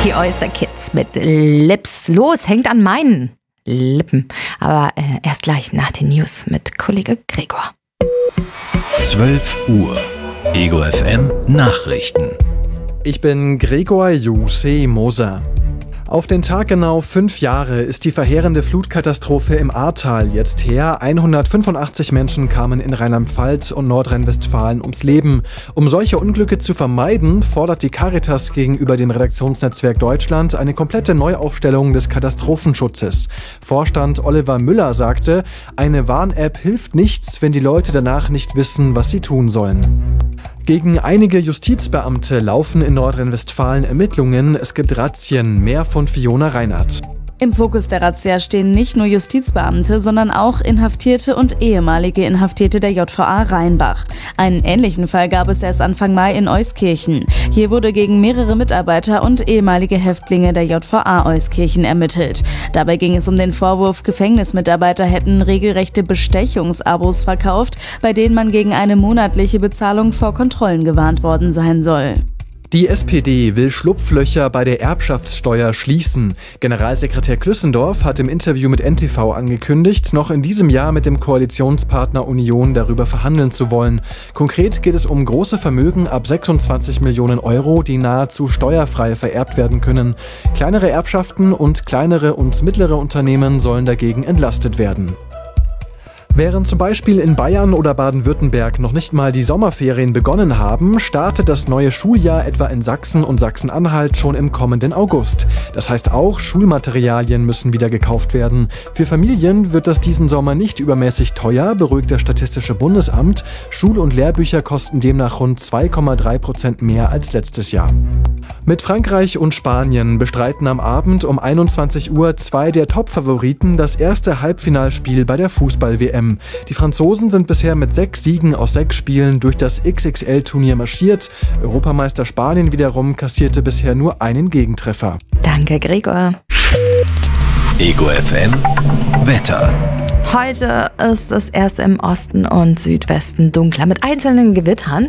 Die Oyster Kids mit Lips. Los, hängt an meinen Lippen. Aber erst gleich nach den News mit Kollege Gregor. 12 Uhr. Ego FM Nachrichten. Ich bin Gregor Juse Moser. Auf den Tag genau 5 Jahre ist die verheerende Flutkatastrophe im Ahrtal jetzt her. 185 Menschen kamen in Rheinland-Pfalz und Nordrhein-Westfalen ums Leben. Um solche Unglücke zu vermeiden, fordert die Caritas gegenüber dem Redaktionsnetzwerk Deutschland eine komplette Neuaufstellung des Katastrophenschutzes. Vorstand Oliver Müller sagte, eine Warn-App hilft nichts, wenn die Leute danach nicht wissen, was sie tun sollen. Gegen einige Justizbeamte laufen in Nordrhein-Westfalen Ermittlungen. Es gibt Razzien. Mehr von Fiona Reinhardt. Im Fokus der Razzia stehen nicht nur Justizbeamte, sondern auch Inhaftierte und ehemalige Inhaftierte der JVA Rheinbach. Einen ähnlichen Fall gab es erst Anfang Mai in Euskirchen. Hier wurde gegen mehrere Mitarbeiter und ehemalige Häftlinge der JVA Euskirchen ermittelt. Dabei ging es um den Vorwurf, Gefängnismitarbeiter hätten regelrechte Bestechungsabos verkauft, bei denen man gegen eine monatliche Bezahlung vor Kontrollen gewarnt worden sein soll. Die SPD will Schlupflöcher bei der Erbschaftssteuer schließen. Generalsekretär Klüssendorf hat im Interview mit NTV angekündigt, noch in diesem Jahr mit dem Koalitionspartner Union darüber verhandeln zu wollen. Konkret geht es um große Vermögen ab 26 Millionen Euro, die nahezu steuerfrei vererbt werden können. Kleinere Erbschaften und kleinere und mittlere Unternehmen sollen dagegen entlastet werden. Während zum Beispiel in Bayern oder Baden-Württemberg noch nicht mal die Sommerferien begonnen haben, startet das neue Schuljahr etwa in Sachsen und Sachsen-Anhalt schon im kommenden August. Das heißt auch, Schulmaterialien müssen wieder gekauft werden. Für Familien wird das diesen Sommer nicht übermäßig teuer, beruhigt das Statistische Bundesamt. Schul- und Lehrbücher kosten demnach rund 2,3% mehr als letztes Jahr. Mit Frankreich und Spanien bestreiten am Abend um 21 Uhr 2 der Top-Favoriten das erste Halbfinalspiel bei der Fußball-WM. Die Franzosen sind bisher mit 6 Siegen aus 6 Spielen durch das XXL-Turnier marschiert. Europameister Spanien wiederum kassierte bisher nur einen Gegentreffer. Danke, Gregor. Ego FM Wetter. Heute ist es erst im Osten und Südwesten dunkler mit einzelnen Gewittern.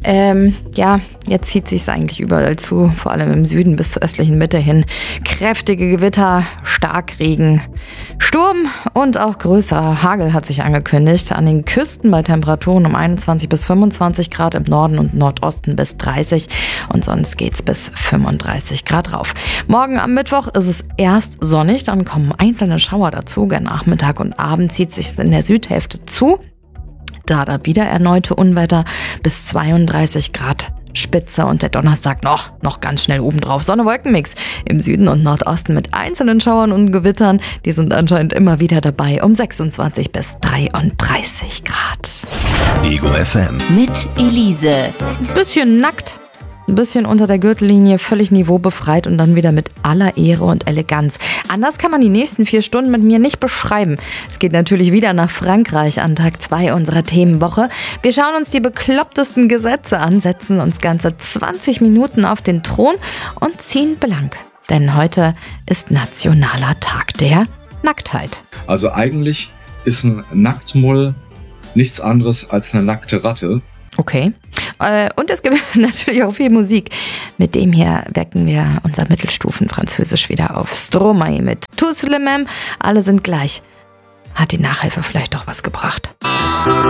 Jetzt zieht sich es eigentlich überall zu, vor allem im Süden bis zur östlichen Mitte hin. Kräftige Gewitter, Starkregen, Sturm und auch größerer Hagel hat sich angekündigt. An den Küsten bei Temperaturen um 21 bis 25 Grad, im Norden und Nordosten bis 30 und sonst geht's bis 35 Grad rauf. Morgen am Mittwoch ist es erst sonnig, dann kommen einzelne Schauer dazu, gern Nachmittag und Abend zieht sich in der Südhälfte zu. Da wieder erneute Unwetter bis 32 Grad Spitze und der Donnerstag noch ganz schnell obendrauf. Sonne-Wolken-Mix im Süden und Nordosten mit einzelnen Schauern und Gewittern. Die sind anscheinend immer wieder dabei um 26 bis 33 Grad. Ego FM. Mit Elise. Ein bisschen nackt. Ein bisschen unter der Gürtellinie, völlig niveaubefreit und dann wieder mit aller Ehre und Eleganz. Anders kann man die nächsten 4 Stunden mit mir nicht beschreiben. Es geht natürlich wieder nach Frankreich an Tag 2 unserer Themenwoche. Wir schauen uns die beklopptesten Gesetze an, setzen uns ganze 20 Minuten auf den Thron und ziehen blank. Denn heute ist Nationaler Tag der Nacktheit. Also eigentlich ist ein Nacktmull nichts anderes als eine nackte Ratte. Okay. Und es gibt natürlich auch viel Musik. Mit dem hier wecken wir unser Mittelstufen-Französisch wieder auf. Stromae mit Tous les mêmes, alle sind gleich. Hat die Nachhilfe vielleicht doch was gebracht?